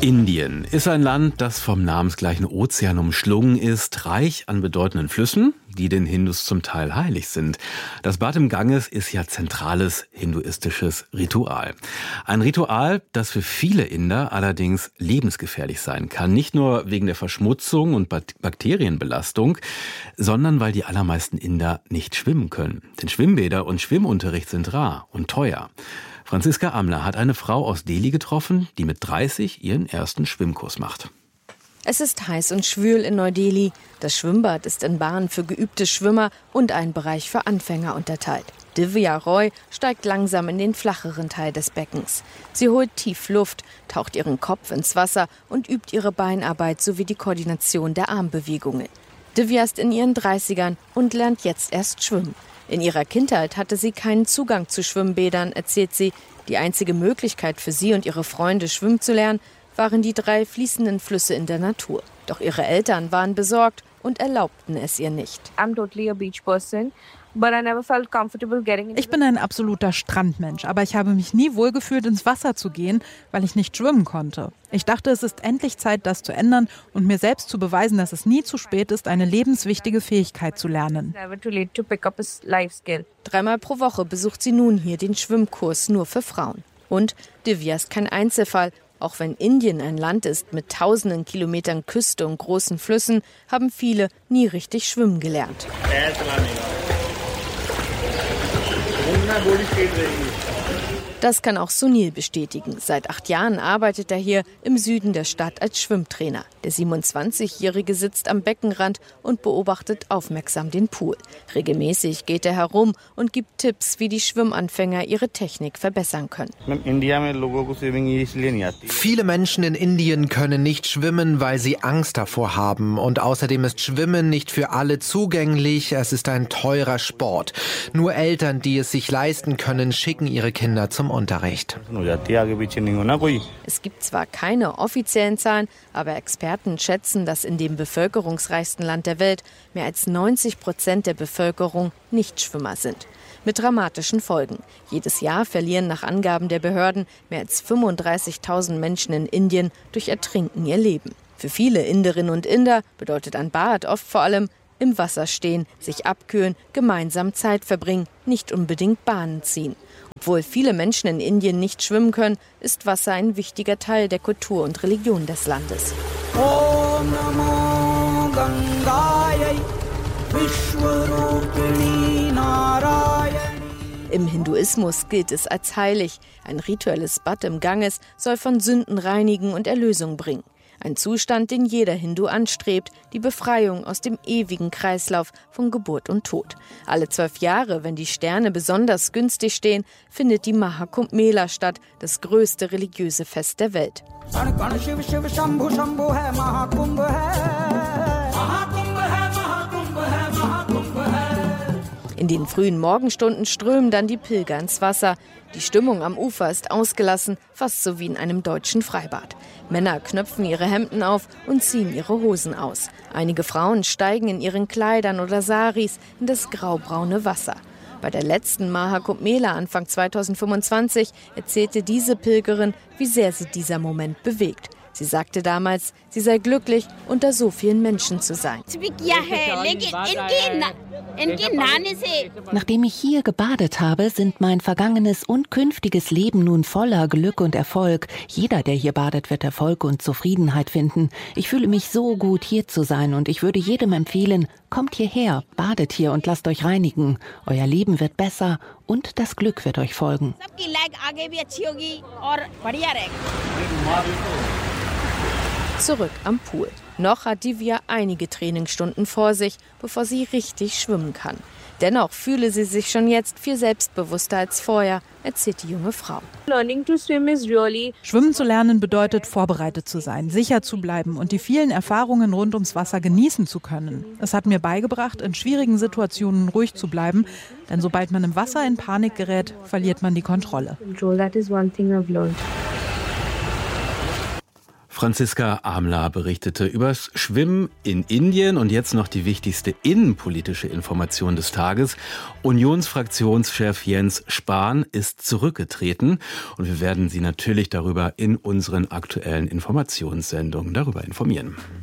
Indien ist ein Land, das vom namensgleichen Ozean umschlungen ist, reich an bedeutenden Flüssen, die den Hindus zum Teil heilig sind. Das Bad im Ganges ist ja zentrales hinduistisches Ritual. Ein Ritual, das für viele Inder allerdings lebensgefährlich sein kann. Nicht nur wegen der Verschmutzung und Bakterienbelastung, sondern weil die allermeisten Inder nicht schwimmen können. Denn Schwimmbäder und Schwimmunterricht sind rar und teuer. Franziska Amler hat eine Frau aus Delhi getroffen, die mit 30 ihren ersten Schwimmkurs macht. Es ist heiß und schwül in Neu-Delhi. Das Schwimmbad ist in Bahnen für geübte Schwimmer und ein Bereich für Anfänger unterteilt. Divya Roy steigt langsam in den flacheren Teil des Beckens. Sie holt tief Luft, taucht ihren Kopf ins Wasser und übt ihre Beinarbeit sowie die Koordination der Armbewegungen. Divya ist in ihren 30ern und lernt jetzt erst schwimmen. In ihrer Kindheit hatte sie keinen Zugang zu Schwimmbädern, erzählt sie. Die einzige Möglichkeit für sie und ihre Freunde, schwimmen zu lernen, waren die 3 fließenden Flüsse in der Natur. Doch ihre Eltern waren besorgt und erlaubten es ihr nicht. Ich bin ein absoluter Strandmensch, aber ich habe mich nie wohlgefühlt, ins Wasser zu gehen, weil ich nicht schwimmen konnte. Ich dachte, es ist endlich Zeit, das zu ändern und mir selbst zu beweisen, dass es nie zu spät ist, eine lebenswichtige Fähigkeit zu lernen. 3-mal pro Woche besucht sie nun hier den Schwimmkurs nur für Frauen. Und Divya ist kein Einzelfall. Auch wenn Indien ein Land ist mit tausenden Kilometern Küste und großen Flüssen, haben viele nie richtig schwimmen gelernt. Das kann auch Sunil bestätigen. Seit 8 Jahren arbeitet er hier im Süden der Stadt als Schwimmtrainer. Der 27-Jährige sitzt am Beckenrand und beobachtet aufmerksam den Pool. Regelmäßig geht er herum und gibt Tipps, wie die Schwimmanfänger ihre Technik verbessern können. Viele Menschen in Indien können nicht schwimmen, weil sie Angst davor haben. Und außerdem ist Schwimmen nicht für alle zugänglich. Es ist ein teurer Sport. Nur Eltern, die es sich leisten können, schicken ihre Kinder zum Unterricht. Es gibt zwar keine offiziellen Zahlen, aber Experten schätzen, dass in dem bevölkerungsreichsten Land der Welt mehr als 90% der Bevölkerung Nichtschwimmer sind. Mit dramatischen Folgen. Jedes Jahr verlieren nach Angaben der Behörden mehr als 35.000 Menschen in Indien durch Ertrinken ihr Leben. Für viele Inderinnen und Inder bedeutet ein Bad oft vor allem im Wasser stehen, sich abkühlen, gemeinsam Zeit verbringen, nicht unbedingt Bahnen ziehen. Obwohl viele Menschen in Indien nicht schwimmen können, ist Wasser ein wichtiger Teil der Kultur und Religion des Landes. Im Hinduismus gilt es als heilig. Ein rituelles Bad im Ganges soll von Sünden reinigen und Erlösung bringen. Ein Zustand, den jeder Hindu anstrebt, die Befreiung aus dem ewigen Kreislauf von Geburt und Tod. Alle 12 Jahre, wenn die Sterne besonders günstig stehen, findet die Mahakumbh Mela statt, das größte religiöse Fest der Welt. In den frühen Morgenstunden strömen dann die Pilger ins Wasser. Die Stimmung am Ufer ist ausgelassen, fast so wie in einem deutschen Freibad. Männer knöpfen ihre Hemden auf und ziehen ihre Hosen aus. Einige Frauen steigen in ihren Kleidern oder Saris in das graubraune Wasser. Bei der letzten Mahakumbh Mela Anfang 2025 erzählte diese Pilgerin, wie sehr sie dieser Moment bewegt. Sie sagte damals, sie sei glücklich, unter so vielen Menschen zu sein. Nachdem ich hier gebadet habe, sind mein vergangenes und künftiges Leben nun voller Glück und Erfolg. Jeder, der hier badet, wird Erfolg und Zufriedenheit finden. Ich fühle mich so gut, hier zu sein, und ich würde jedem empfehlen, kommt hierher, badet hier und lasst euch reinigen. Euer Leben wird besser und das Glück wird euch folgen. Zurück am Pool. Noch hat Divya einige Trainingsstunden vor sich, bevor sie richtig schwimmen kann. Dennoch fühle sie sich schon jetzt viel selbstbewusster als vorher, erzählt die junge Frau. Schwimmen zu lernen bedeutet, vorbereitet zu sein, sicher zu bleiben und die vielen Erfahrungen rund ums Wasser genießen zu können. Es hat mir beigebracht, in schwierigen Situationen ruhig zu bleiben, denn sobald man im Wasser in Panik gerät, verliert man die Kontrolle. Franziska Amler berichtete übers Schwimmen in Indien und jetzt noch die wichtigste innenpolitische Information des Tages. Unionsfraktionschef Jens Spahn ist zurückgetreten und wir werden Sie natürlich darüber in unseren aktuellen Informationssendungen darüber informieren.